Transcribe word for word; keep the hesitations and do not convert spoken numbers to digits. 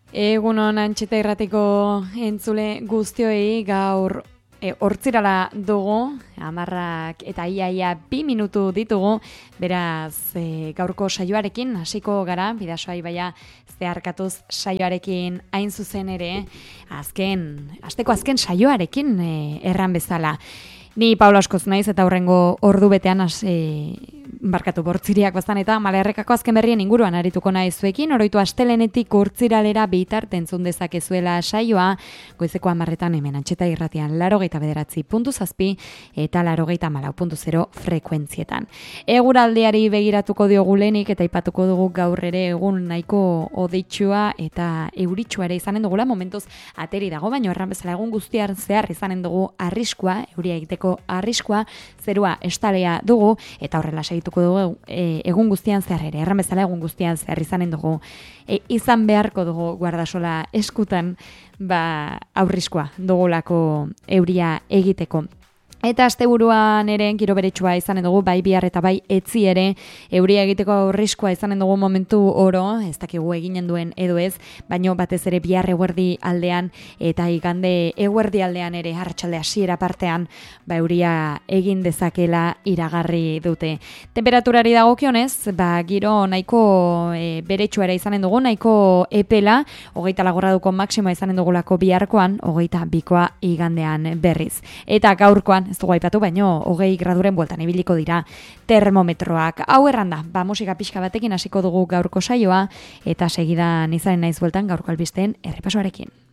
Egunon Antxeta Irratiko entzule guztioi gaur e, hortzirala dugu, amarrak eta iaia bi minutu ditugu, beraz e, gaurko saioarekin hasiko gara, Bidasoa ibaia zeharkatuz saioarekin hain zuzen ere, azken, asteko azken saioarekin e, erran bezala. Ni Paula Askoz naiz eta hurrengo ordu betean e, barkatu bortziriak baztan eta Malerrekako azken berrien inguruan arituko nahi zuekin, oroitu astelenetik urtziralera bitarte entzun dezakezuela saioa, goizeko hamarretan hemen Antxeta Irratian larogeita bederatzi puntu zazpi eta larogeita malau puntu zero frekuentzietan. Eguraldiari begiratuko diogu lehenik eta ipatuko dugu gaur ere egun nahiko odeitsua eta euritxua ere izanen dugula, momentuz ateri dago, baina erran bezala egun guztiar zehar izanen dugu arriskua, euria egiteko arriskua, zerua estalea dugu eta horrela segituko dugu e, egun guztian zehar ere, erran bezala egun guztian zehar izanen dugu, e, izan beharko dugu guardasola eskutan, ba, aurriskua dugulako euria egiteko. Eta asteburuan ere giro beretsua izanen dugu, bai bihar eta bai etzi ere, euria egiteko aurriskua izanen dugu momentu oro, ez dakigu eginen duen edo ez, baino batez ere bihar eguerdi aldean eta igande eguerdi aldean ere arratsalde hasiera partean, ba euria egin dezakela iragarri dute. Temperaturari dagokionez, ba giro nahiko e, beretsua ere izanen dugu, nahiko epela, hogeita lau graduko maksimoa izanen dugulako biharkoan, hogeita bikoa igandean berriz. Eta gaurkoan ez dugu aipatu, baino hogei graduren bueltan ibiliko dira termometroak. Hau erranda, ba musika pixka batekin hasiko dugu gaurko saioa eta segidan izanen naiz bueltan gaurko albisteen errepasoarekin.